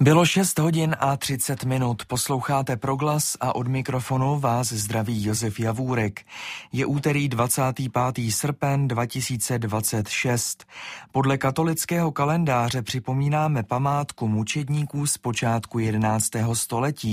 Bylo 6 hodin a 30 minut. Posloucháte Proglas a od mikrofonu vás zdraví Josef Javůrek. Je úterý 25. srpen 2026. Podle katolického kalendáře připomínáme památku mučedníků z počátku 11. století.